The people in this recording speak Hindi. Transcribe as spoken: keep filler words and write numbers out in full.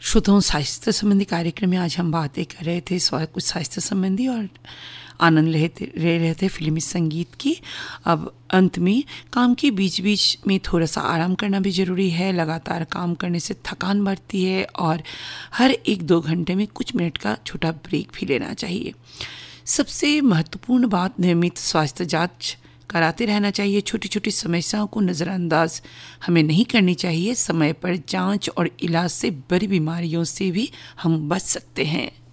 श्रोताओं, स्वास्थ्य संबंधी कार्यक्रम में आज हम बातें कर रहे थे स्वा- कुछ स्वास्थ्य संबंधी और आनंद लेते ले रहे थे फिल्मी संगीत की। अब अंत में काम के बीच बीच में थोड़ा सा आराम करना भी ज़रूरी है। लगातार काम करने से थकान बढ़ती है और हर एक दो घंटे में कुछ मिनट का छोटा ब्रेक भी लेना चाहिए। सबसे महत्वपूर्ण बात, नियमित स्वास्थ्य जांच कराते रहना चाहिए। छोटी छोटी समस्याओं को नज़रअंदाज हमें नहीं करनी चाहिए। समय पर जांच और इलाज से बड़ी बीमारियों से भी हम बच सकते हैं।